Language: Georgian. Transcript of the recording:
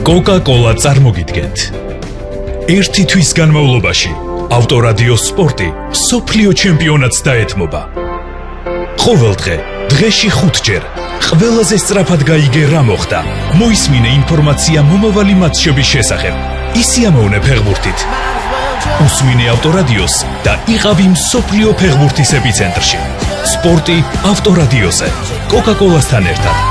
Coca-Cola წარმოგიდგენთ. ერთი თვის განმავლობაში ავტორადიო სპორტი სოფლიო ჩემპიონატს დაეთმობა. ყოველდღე, დღეში 5 ჯერ, ყველაზე სწრაფად გაიგე რა მოხდა. მოისმინე ინფორმაცია მომავალი მატჩების შესახებ. ისიამოვნე ფეხბურთით. უსმინე ავტორადიოს და იყავი მსოფლიო ფეხბურთის ეპიცენტრში. სპორტი ავტორადიოზე. Coca-Cola-სთან ერთად.